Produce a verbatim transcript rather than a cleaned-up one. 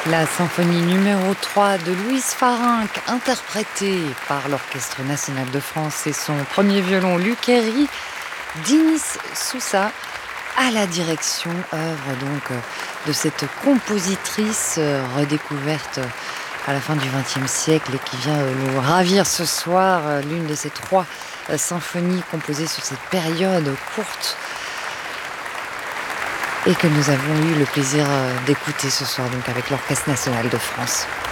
La symphonie numéro trois de Louise Farinck, interprétée par l'Orchestre national de France et son premier violon Luc Herry, Dinis Sousa à la direction, œuvre donc de cette compositrice redécouverte à la fin du vingtième siècle et qui vient nous ravir ce soir, l'une de ces trois symphonies composées sur cette période courte et que nous avons eu le plaisir d'écouter ce soir donc avec l'Orchestre national de France.